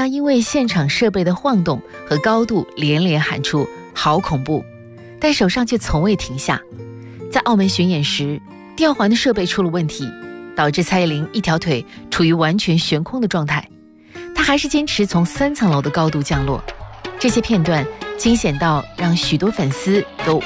因为现场设备的晃动和高度连连喊出好恐怖，但手上却从未停下。在澳门巡演时，吊环的设备出了问题，导致蔡依林一条腿处于完全悬空的状态，她还是坚持从3层楼的高度降落。这些片段惊险到让许多粉丝都